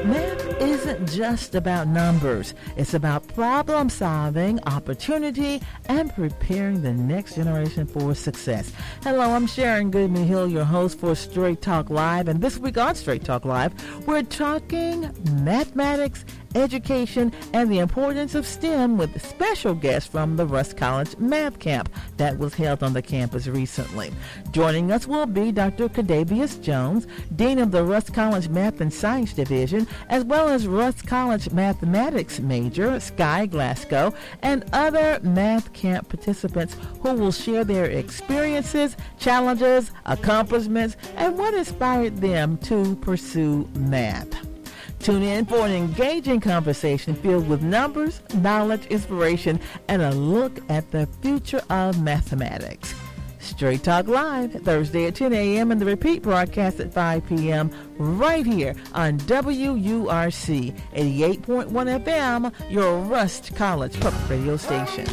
Math isn't just about numbers. It's about problem solving, opportunity, and preparing the next generation for success. Hello, I'm Sharon Goodman Hill, your host for Straight Talk Live. And this week on Straight Talk Live, we're talking mathematics, education, and the importance of STEM with special guests from the Rust College Math Camp that was held on the campus recently. Joining us will be Dr. Cadavius Jones, Dean of the Rust College Math and Science Division, as well as Rust College Mathematics major Sky Glasgow, and other Math Camp participants who will share their experiences, challenges, accomplishments, and what inspired them to pursue math. Tune in for an engaging conversation filled with numbers, knowledge, inspiration, and a look at the future of mathematics. Straight Talk Live, Thursday at 10 a.m. and the repeat broadcast at 5 p.m. right here on WURC 88.1 FM, your Rust College public radio station.